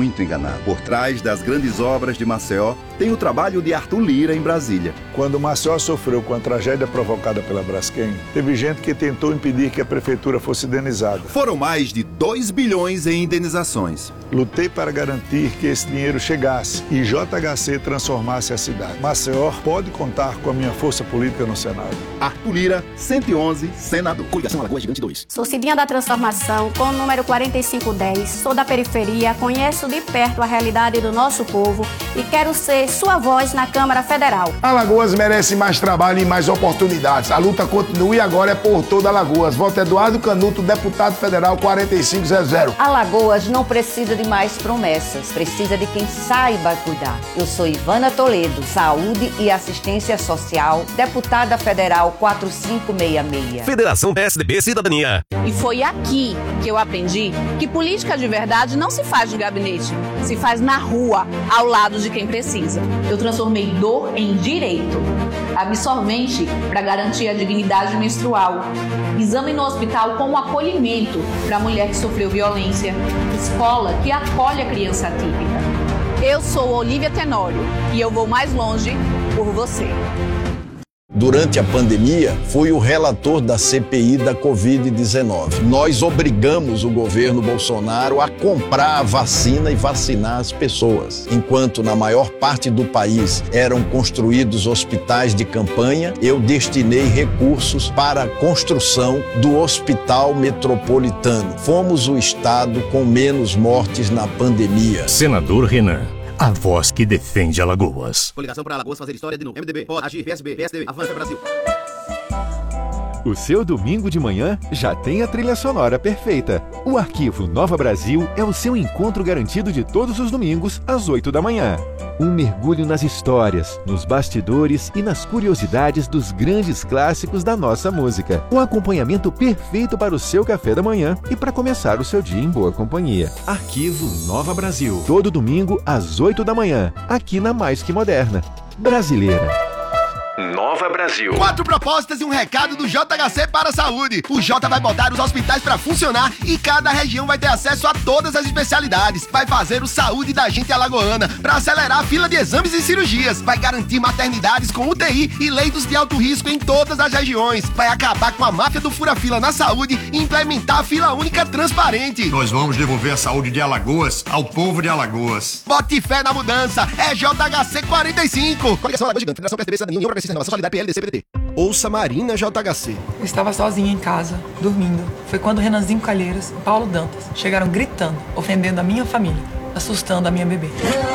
muito enganado. Por trás das grandes obras de Maceió, tem o trabalho de Arthur Lira em Brasília. Quando Maceió sofreu com a tragédia provocada pela Braskem, teve gente que tentou impedir que a prefeitura fosse indenizada. Foram mais de 2 bilhões em indenizações. Lutei para garantir que esse dinheiro chegasse e JHC transformasse a cidade. Maceió pode contar com a minha força política no Senado. Arthur Lira, 111, senador. Coligação Alagoas Gigante 2. Sou Cidinha da Transformação, com o número 4510. Sou da periferia, conheço de perto a realidade do nosso povo e quero ser sua voz na Câmara Federal. Alagoas merece mais trabalho e mais oportunidades. A luta continua e agora é por toda Alagoas. Voto Eduardo Canuto, deputado federal 4500. Alagoas não precisa de mais promessas, precisa de quem saiba cuidar. Eu sou Ivana Toledo, Saúde e Assistência Social, deputada federal 4566. Federação PSDB Cidadania. E foi aqui que eu aprendi que política de verdade não se faz no gabinete, se faz na rua, ao lado de quem precisa. Eu transformei dor em direito. Absorvente para garantir a dignidade menstrual. Exame no hospital com acolhimento para a mulher que sofreu violência. Escola que acolhe a criança atípica. Eu sou Olívia Tenório e eu vou mais longe por você. Durante a pandemia, fui o relator da CPI da Covid-19. Nós obrigamos o governo Bolsonaro a comprar a vacina e vacinar as pessoas. Enquanto na maior parte do país eram construídos hospitais de campanha, eu destinei recursos para a construção do Hospital Metropolitano. Fomos o estado com menos mortes na pandemia. Senador Renan. A voz que defende Alagoas. Coligação para Alagoas fazer história de novo. MDB, pode agir, PSB, PSDB, avança Brasil. O seu domingo de manhã já tem a trilha sonora perfeita. O Arquivo Nova Brasil é o seu encontro garantido de todos os domingos, às 8 da manhã. Um mergulho nas histórias, nos bastidores e nas curiosidades dos grandes clássicos da nossa música. Um acompanhamento perfeito para o seu café da manhã e para começar o seu dia em boa companhia. Arquivo Nova Brasil. Todo domingo, às 8 da manhã, aqui na Mais Que Moderna. Brasileira. Nova Brasil. 4 propostas e um recado do JHC para a saúde. O J vai botar os hospitais para funcionar e cada região vai ter acesso a todas as especialidades. Vai fazer o Saúde da Gente Alagoana para acelerar a fila de exames e cirurgias. Vai garantir maternidades com UTI e leitos de alto risco em todas as regiões. Vai acabar com a máfia do fura-fila na saúde e implementar a fila única transparente. Nós vamos devolver a saúde de Alagoas ao povo de Alagoas. Bote fé na mudança. É JHC 45. Coligação Alagoas Gigante, Federação PSDB, Cidadania, União Progressista, Renovação, Solidariedade, PL, DCPDT. Ouça Marina JHC. Eu estava sozinha em casa, dormindo. Foi quando Renanzinho Calheiros e Paulo Dantas chegaram gritando, ofendendo a minha família, assustando a minha bebê.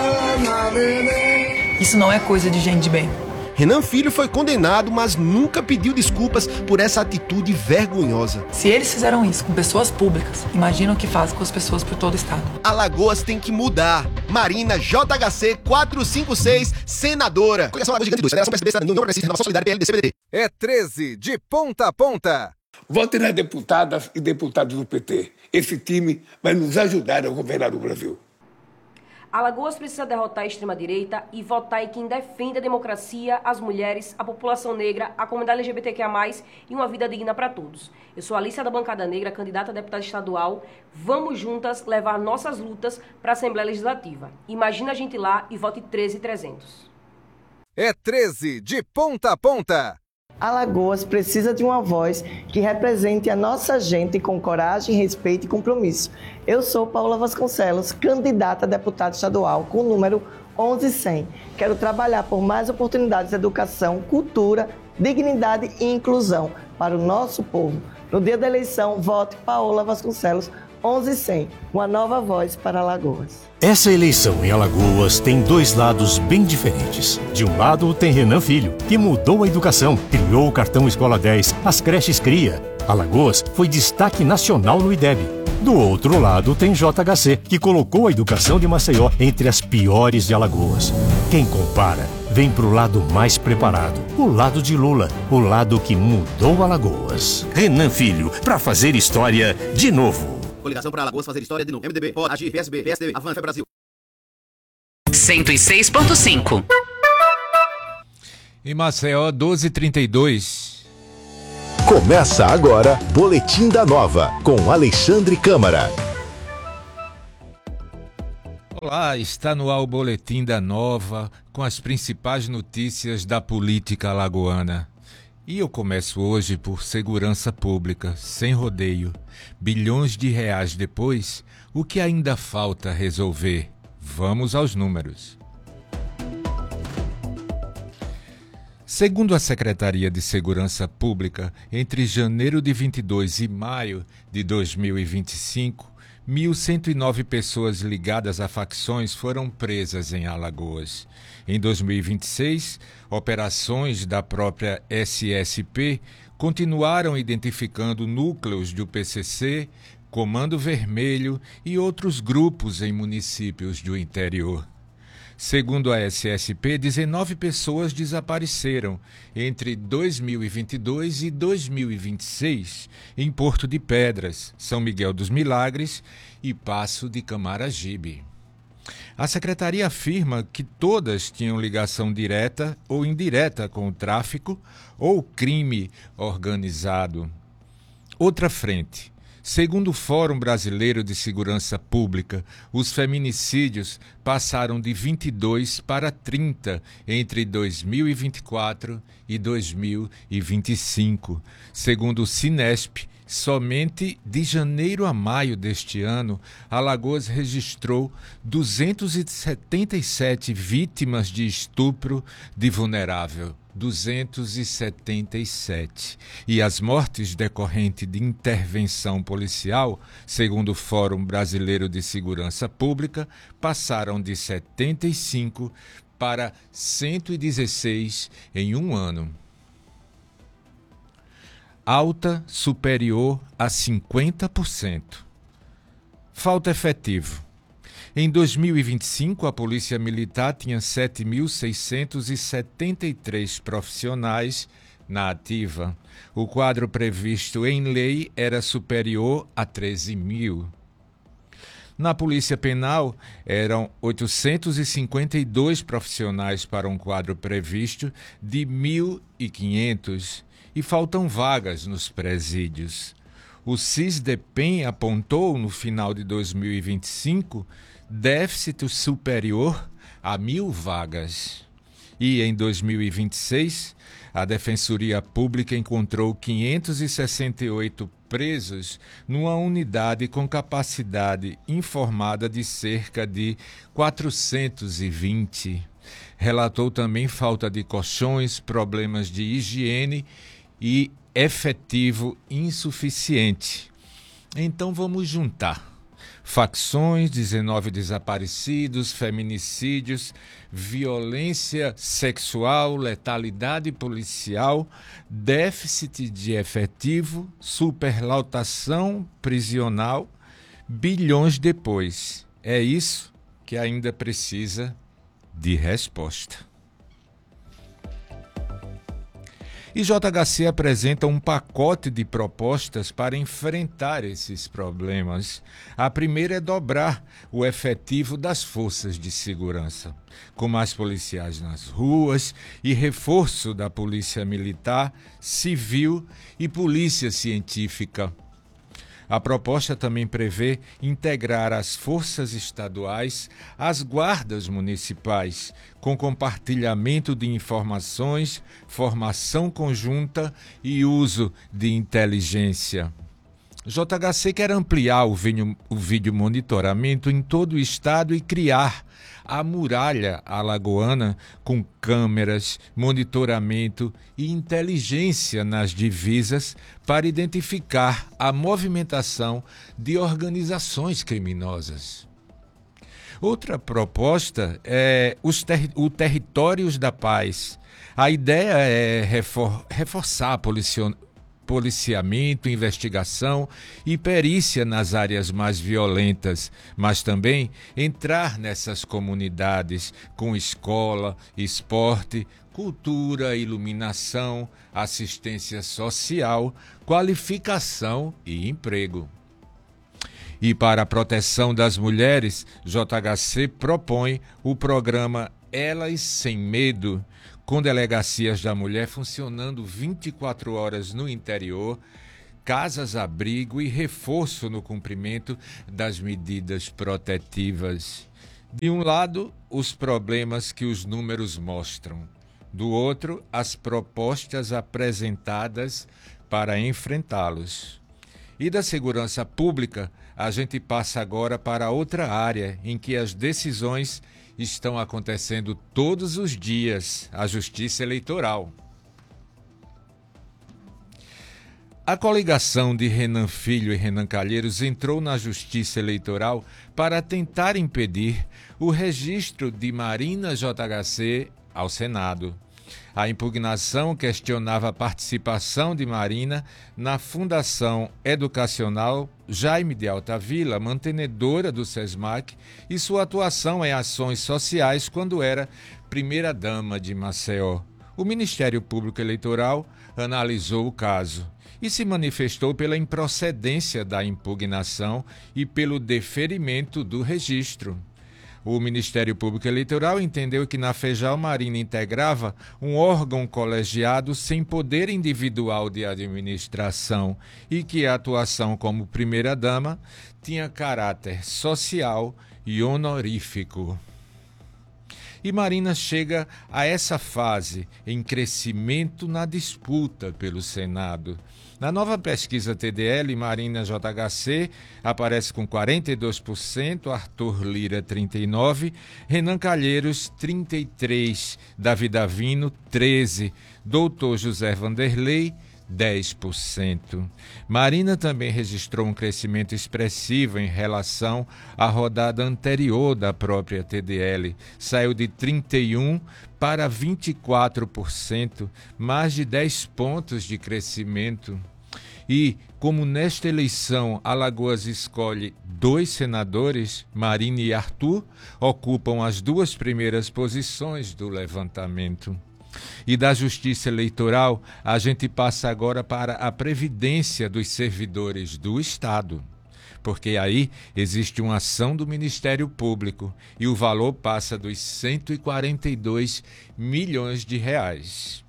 Isso não é coisa de gente de bem. Renan Filho foi condenado, mas nunca pediu desculpas por essa atitude vergonhosa. Se eles fizeram isso com pessoas públicas, imagina o que fazem com as pessoas por todo o estado. Alagoas tem que mudar. Marina JHC 456, senadora. Coligação Alagoas Gigante 2, Federação PSDB, Cidadania, União Progressista, Renovação, Solidariedade, PL, DCPDT. É 13 de ponta a ponta. Vote nas deputadas e deputados do PT. Esse time vai nos ajudar a governar o Brasil. Alagoas precisa derrotar a extrema-direita e votar em quem defende a democracia, as mulheres, a população negra, a comunidade LGBTQIA+, e uma vida digna para todos. Eu sou Alicia da Bancada Negra, candidata a deputada estadual. Vamos juntas levar nossas lutas para a Assembleia Legislativa. Imagina a gente lá e vote 13.300. É 13 de ponta a ponta. Alagoas precisa de uma voz que represente a nossa gente com coragem, respeito e compromisso. Eu sou Paula Vasconcelos, candidata a deputada estadual com o número 11100. Quero trabalhar por mais oportunidades de educação, cultura, dignidade e inclusão para o nosso povo. No dia da eleição, vote Paula Vasconcelos 11100, uma nova voz para Alagoas. Essa eleição em Alagoas tem dois lados bem diferentes. De um lado tem Renan Filho, que mudou a educação, criou o cartão Escola 10, as creches Cria. Alagoas foi destaque nacional no IDEB. Do outro lado tem JHC, que colocou a educação de Maceió entre as piores de Alagoas. Quem compara, vem pro lado mais preparado, o lado de Lula, o lado que mudou Alagoas. Renan Filho, pra fazer história de novo. Coligação para Alagoas fazer história de novo. MDB, pode agir, PSB, PSDB, avança Brasil. 106.5. Em Maceió, 12h32. Começa agora, Boletim da Nova, com Alexandre Câmara. Olá, está no ar o Boletim da Nova com as principais notícias da política alagoana. E eu começo hoje por segurança pública, sem rodeio. Bilhões de reais depois, o que ainda falta resolver? Vamos aos números. Segundo a Secretaria de Segurança Pública, entre janeiro de 22 e maio de 2025, 1.109 pessoas ligadas a facções foram presas em Alagoas. Em 2026, operações da própria SSP continuaram identificando núcleos do PCC, Comando Vermelho e outros grupos em municípios do interior. Segundo a SSP, 19 pessoas desapareceram entre 2022 e 2026 em Porto de Pedras, São Miguel dos Milagres e Passo de Camaragibe. A secretaria afirma que todas tinham ligação direta ou indireta com o tráfico ou crime organizado. Outra frente. Segundo o Fórum Brasileiro de Segurança Pública, os feminicídios passaram de 22 para 30 entre 2024 e 2025. Segundo o Cinesp, somente de janeiro a maio deste ano, Alagoas registrou 277 vítimas de estupro de vulnerável. 277. E as mortes decorrentes de intervenção policial, segundo o Fórum Brasileiro de Segurança Pública, passaram de 75 para 116 em um ano. Alta superior a 50%. Falta efetivo. Em 2025, a Polícia Militar tinha 7.673 profissionais na ativa. O quadro previsto em lei era superior a 13.000. Na Polícia Penal, eram 852 profissionais para um quadro previsto de 1.500 e faltam vagas nos presídios. O CISDEPEN apontou, no final de 2025, déficit superior a 1.000 vagas. E em 2026, a Defensoria Pública encontrou 568 presos numa unidade com capacidade informada de cerca de 420. Relatou também falta de colchões, problemas de higiene e efetivo insuficiente. Então vamos juntar. Facções, 19 desaparecidos, feminicídios, violência sexual, letalidade policial, déficit de efetivo, superlotação prisional, bilhões depois. É isso que ainda precisa de resposta. E JHC apresenta um pacote de propostas para enfrentar esses problemas. A primeira é dobrar o efetivo das forças de segurança, com mais policiais nas ruas e reforço da Polícia Militar, Civil e Polícia Científica. A proposta também prevê integrar as forças estaduais às guardas municipais, com compartilhamento de informações, formação conjunta e uso de inteligência. JHC quer ampliar o vídeo monitoramento em todo o estado e criar a muralha alagoana com câmeras, monitoramento e inteligência nas divisas para identificar a movimentação de organizações criminosas. Outra proposta é os Territórios da Paz. A ideia é reforçar a policiamento, investigação e perícia nas áreas mais violentas, mas também entrar nessas comunidades com escola, esporte, cultura, iluminação, assistência social, qualificação e emprego. E para a proteção das mulheres, JHC propõe o programa Elas Sem Medo, com delegacias da mulher funcionando 24 horas no interior, casas-abrigo e reforço no cumprimento das medidas protetivas. De um lado, os problemas que os números mostram. Do outro, as propostas apresentadas para enfrentá-los. E da segurança pública, a gente passa agora para outra área em que as decisões estão acontecendo todos os dias, a Justiça Eleitoral. A coligação de Renan Filho e Renan Calheiros entrou na Justiça Eleitoral para tentar impedir o registro de Marina JHC ao Senado. A impugnação questionava a participação de Marina na Fundação Educacional Jaime de Altavilla, mantenedora do SESMAC, e sua atuação em ações sociais quando era primeira-dama de Maceió. O Ministério Público Eleitoral analisou o caso e se manifestou pela improcedência da impugnação e pelo deferimento do registro. O Ministério Público Eleitoral entendeu que na Fejal Marina integrava um órgão colegiado sem poder individual de administração e que a atuação como primeira-dama tinha caráter social e honorífico. E Marina chega a essa fase em crescimento na disputa pelo Senado. Na nova pesquisa TDL, Marina JHC aparece com 42%, Arthur Lira 39%, Renan Calheiros 33%, Davi Davino 13%, Doutor José Vanderlei 10%. Marina também registrou um crescimento expressivo em relação à rodada anterior da própria TDL. Saiu de 31% para 24%, mais de 10 pontos de crescimento. E, como nesta eleição Alagoas escolhe 2 senadores, Marina e Arthur, ocupam as 2 primeiras posições do levantamento. E da Justiça Eleitoral, a gente passa agora para a Previdência dos Servidores do Estado. Porque aí existe uma ação do Ministério Público e o valor passa dos 142 milhões de reais.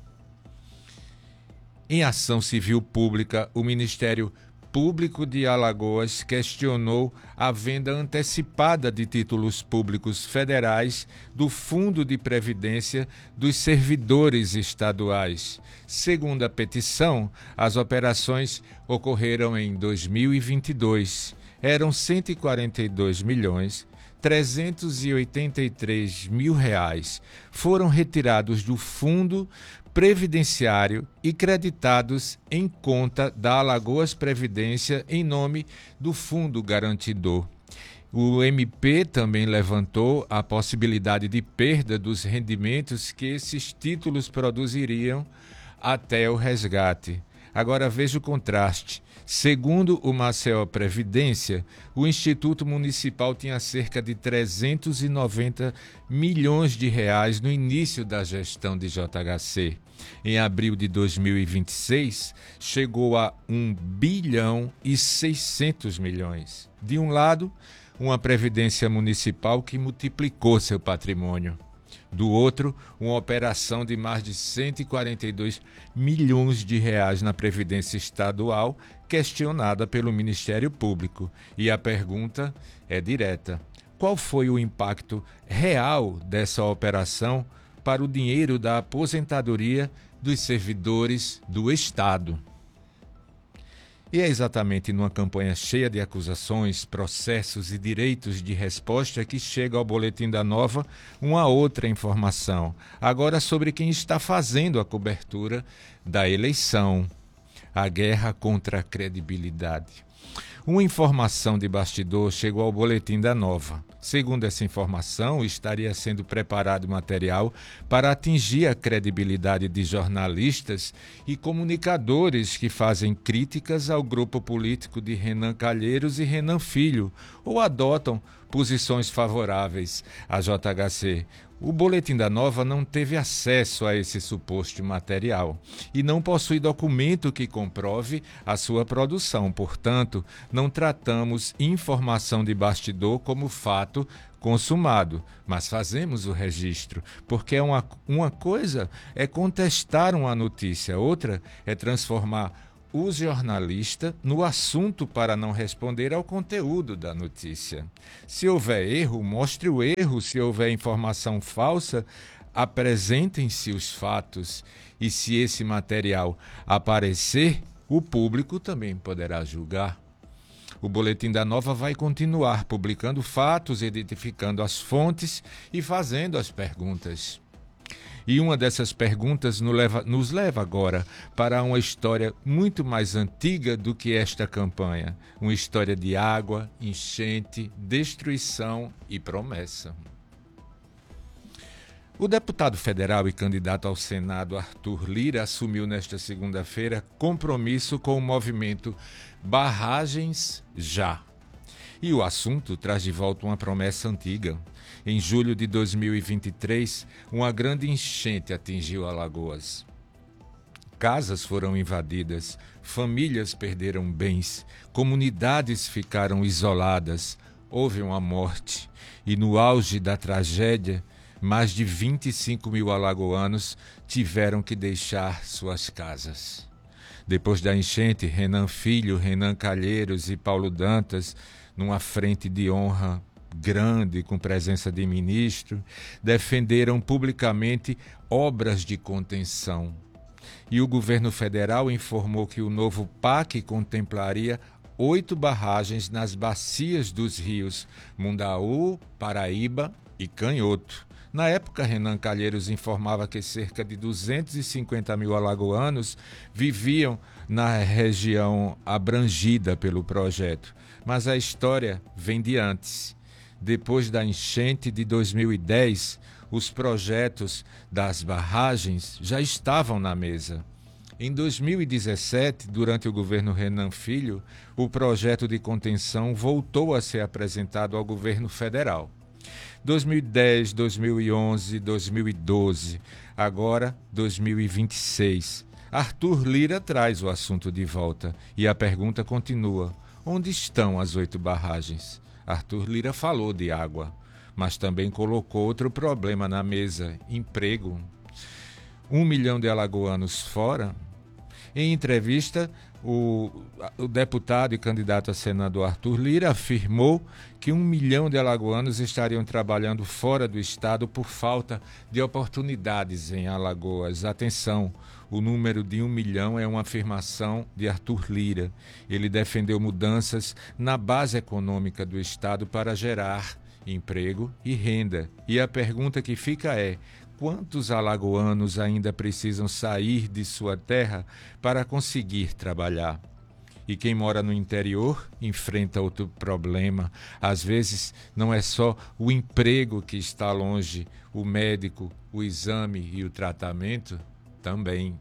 Em ação civil pública, o Ministério Público de Alagoas questionou a venda antecipada de títulos públicos federais do Fundo de Previdência dos Servidores Estaduais. Segundo a petição, as operações ocorreram em 2022. Eram 142 milhões 383 mil reais. Foram retirados do fundo previdenciário e creditados em conta da Alagoas Previdência em nome do Fundo Garantidor. O MP também levantou a possibilidade de perda dos rendimentos que esses títulos produziriam até o resgate. Agora veja o contraste. Segundo o Maceió Previdência, o Instituto Municipal tinha cerca de 390 milhões de reais no início da gestão de JHC. Em abril de 2026, chegou a 1 bilhão e 600 milhões. De um lado, uma Previdência Municipal que multiplicou seu patrimônio. Do outro, uma operação de mais de 142 milhões de reais na Previdência Estadual, questionada pelo Ministério Público. E a pergunta é direta: qual foi o impacto real dessa operação para o dinheiro da aposentadoria dos servidores do Estado? E é exatamente numa campanha cheia de acusações, processos e direitos de resposta que chega ao Boletim da Nova uma outra informação, agora sobre quem está fazendo a cobertura da eleição, a guerra contra a credibilidade. Uma informação de bastidor chegou ao Boletim da Nova. Segundo essa informação, estaria sendo preparado material para atingir a credibilidade de jornalistas e comunicadores que fazem críticas ao grupo político de Renan Calheiros e Renan Filho ou adotam posições favoráveis à JHC. O Boletim da Nova não teve acesso a esse suposto material e não possui documento que comprove a sua produção. Portanto, não tratamos informação de bastidor como fato consumado, mas fazemos o registro, porque uma coisa é contestar uma notícia, outra é transformar o jornalista no assunto para não responder ao conteúdo da notícia. Se houver erro, mostre o erro. Se houver informação falsa, apresentem-se os fatos. E se esse material aparecer, o público também poderá julgar. O Boletim da Nova vai continuar publicando fatos, identificando as fontes e fazendo as perguntas. E uma dessas perguntas nos leva agora para uma história muito mais antiga do que esta campanha. Uma história de água, enchente, destruição e promessa. O deputado federal e candidato ao Senado Arthur Lira assumiu nesta segunda-feira compromisso com o movimento Barragens Já. E o assunto traz de volta uma promessa antiga. Em julho de 2023, uma grande enchente atingiu Alagoas. Casas foram invadidas, famílias perderam bens, comunidades ficaram isoladas, houve uma morte e, no auge da tragédia, mais de 25 mil alagoanos tiveram que deixar suas casas. Depois da enchente, Renan Filho, Renan Calheiros e Paulo Dantas, numa frente de honra grande, com presença de ministro, defenderam publicamente obras de contenção. E o governo federal informou que o novo PAC contemplaria 8 barragens nas bacias dos rios Mundaú, Paraíba e Canhoto. Na época, Renan Calheiros informava que cerca de 250 mil alagoanos viviam na região abrangida pelo projeto. Mas a história vem de antes. Depois da enchente de 2010, os projetos das barragens já estavam na mesa. Em 2017, durante o governo Renan Filho, o projeto de contenção voltou a ser apresentado ao governo federal. 2010, 2011, 2012, agora 2026. Arthur Lira traz o assunto de volta e a pergunta continua: onde estão as 8 barragens? Arthur Lira falou de água, mas também colocou outro problema na mesa: emprego. 1 milhão de alagoanos fora. Em entrevista, o deputado e candidato a senador Arthur Lira afirmou que 1 milhão de alagoanos estariam trabalhando fora do estado por falta de oportunidades em Alagoas. Atenção, o número de 1 milhão é uma afirmação de Arthur Lira. Ele defendeu mudanças na base econômica do estado para gerar emprego e renda. E a pergunta que fica é: quantos alagoanos ainda precisam sair de sua terra para conseguir trabalhar? E quem mora no interior enfrenta outro problema. Às vezes não é só o emprego que está longe, o médico, o exame e o tratamento também.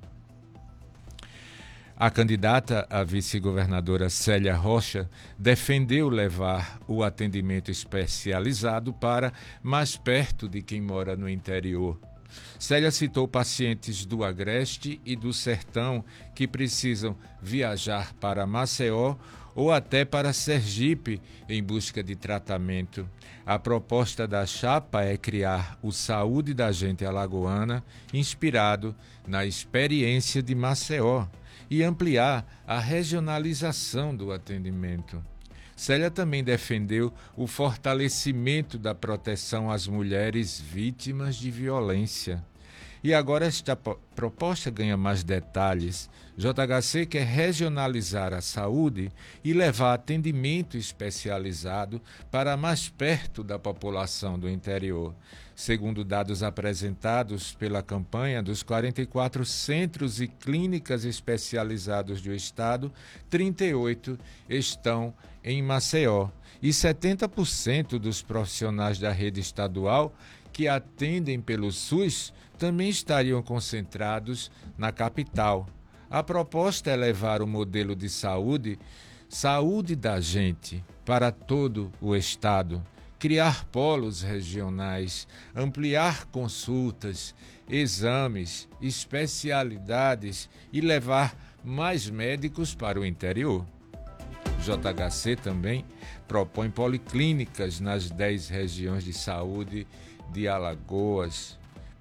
A candidata a vice-governadora Célia Rocha defendeu levar o atendimento especializado para mais perto de quem mora no interior. Célia citou pacientes do Agreste e do Sertão que precisam viajar para Maceió ou até para Sergipe em busca de tratamento. A proposta da chapa é criar o Saúde da Gente Alagoana, inspirado na experiência de Maceió, e ampliar a regionalização do atendimento. Célia também defendeu o fortalecimento da proteção às mulheres vítimas de violência. E agora esta proposta ganha mais detalhes. JHC quer regionalizar a saúde e levar atendimento especializado para mais perto da população do interior. Segundo dados apresentados pela campanha, dos 44 centros e clínicas especializados do estado, 38 estão em Maceió e 70% dos profissionais da rede estadual que atendem pelo SUS também estariam concentrados na capital. A proposta é levar o modelo de saúde da gente, para todo o estado, criar polos regionais, ampliar consultas, exames, especialidades e levar mais médicos para o interior. JHC também propõe policlínicas nas 10 regiões de saúde de Alagoas,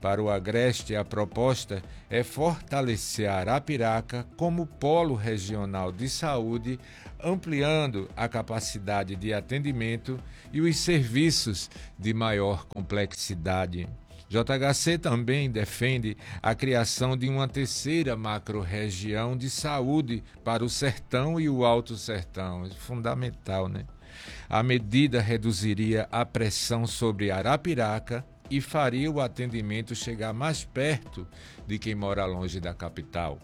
Para o Agreste, a proposta é fortalecer Arapiraca como polo regional de saúde, ampliando a capacidade de atendimento e os serviços de maior complexidade. JHC também defende a criação de uma terceira macro-região de saúde para o Sertão e o Alto Sertão. É fundamental, né? A medida reduziria a pressão sobre Arapiraca e faria o atendimento chegar mais perto de quem mora longe da capital.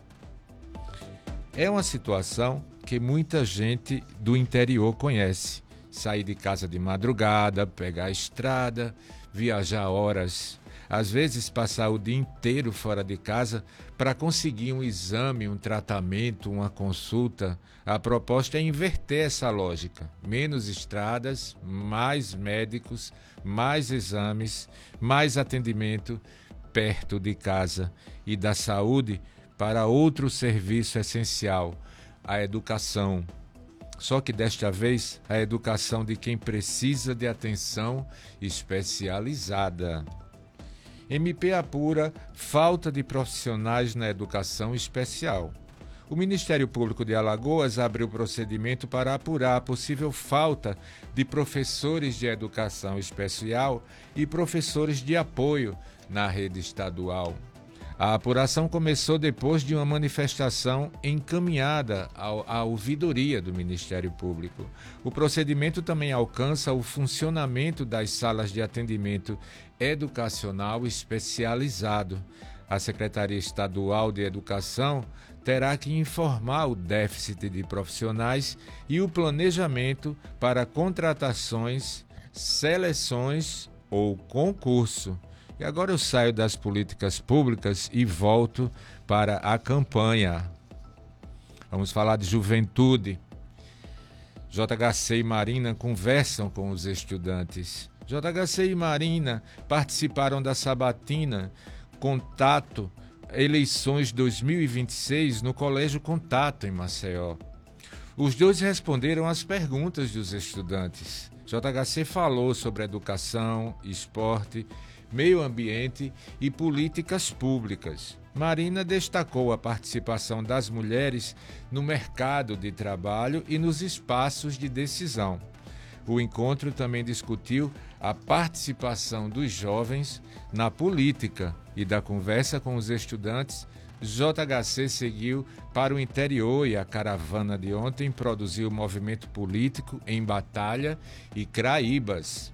É uma situação que muita gente do interior conhece. Sair de casa de madrugada, pegar a estrada, viajar horas, às vezes passar o dia inteiro fora de casa para conseguir um exame, um tratamento, uma consulta. A proposta é inverter essa lógica. Menos estradas, mais médicos, mais exames, mais atendimento perto de casa e da saúde para outro serviço essencial, a educação. Só que desta vez, a educação de quem precisa de atenção especializada. MP apura falta de profissionais na educação especial. O Ministério Público de Alagoas abriu procedimento para apurar a possível falta de professores de educação especial e professores de apoio na rede estadual. A apuração começou depois de uma manifestação encaminhada à ouvidoria do Ministério Público. O procedimento também alcança o funcionamento das salas de atendimento educacional especializado. A Secretaria Estadual de Educação terá que informar o déficit de profissionais e o planejamento para contratações, seleções ou concurso. E agora eu saio das políticas públicas e volto para a campanha. Vamos falar de juventude. JHC e Marina conversam com os estudantes. JHC e Marina participaram da sabatina Contato Eleições 2026 no Colégio Contato, em Maceió. Os dois responderam às perguntas dos estudantes. JHC falou sobre educação, esporte, meio ambiente e políticas públicas. Marina destacou a participação das mulheres no mercado de trabalho e nos espaços de decisão. O encontro também discutiu a participação dos jovens na política e da conversa com os estudantes. JHC seguiu para o interior e a caravana de ontem produziu movimento político em Batalha e Craíbas.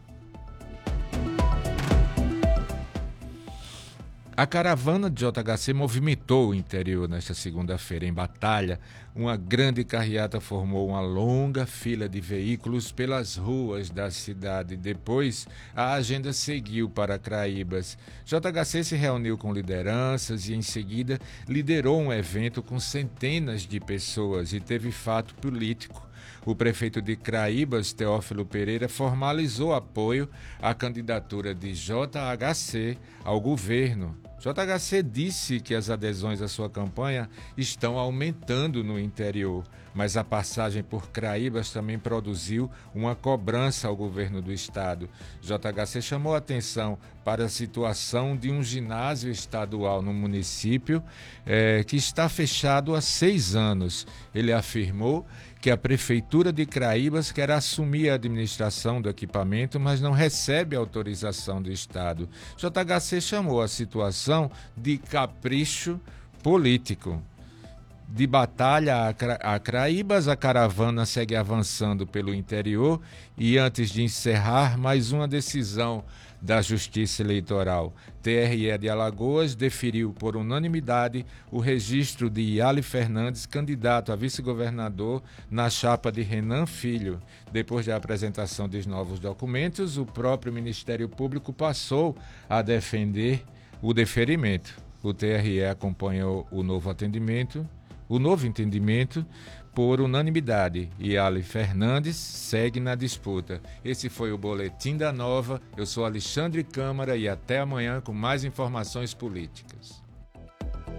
A caravana de JHC movimentou o interior nesta segunda-feira. Em Batalha, uma grande carreata formou uma longa fila de veículos pelas ruas da cidade. Depois, a agenda seguiu para Craíbas. JHC se reuniu com lideranças e, em seguida, liderou um evento com centenas de pessoas e teve fato político. O prefeito de Craíbas, Teófilo Pereira, formalizou apoio à candidatura de JHC ao governo. JHC disse que as adesões à sua campanha estão aumentando no interior, mas a passagem por Craíbas também produziu uma cobrança ao governo do estado. JHC chamou a atenção para a situação de um ginásio estadual no município que está fechado há 6 anos. Ele afirmou que a Prefeitura de Craíbas quer assumir a administração do equipamento, mas não recebe autorização do Estado. JHC chamou a situação de capricho político. De Batalha a Craíbas, a caravana segue avançando pelo interior e, antes de encerrar, mais uma decisão da Justiça Eleitoral. TRE de Alagoas deferiu por unanimidade o registro de Yali Fernandes, candidato a vice-governador na chapa de Renan Filho. Depois da apresentação dos novos documentos, o próprio Ministério Público passou a defender o deferimento. O TRE acompanhou o novo entendimento por unanimidade. Yali Fernandes segue na disputa. Esse foi o Boletim da Nova. Eu sou Alexandre Câmara e até amanhã com mais informações políticas.